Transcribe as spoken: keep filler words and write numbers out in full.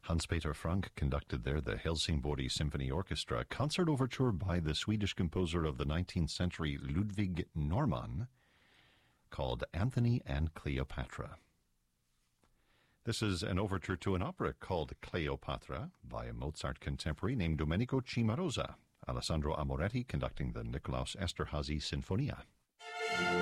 Hans-Peter Frank conducted there the Helsingborg Symphony Orchestra concert overture by the Swedish composer of the nineteenth century Ludwig Norman called Anthony and Cleopatra. This is an overture to an opera called Cleopatra by a Mozart contemporary named Domenico Cimarosa. Alessandro Amoretti conducting the Nicolaus Esterhazy Sinfonia.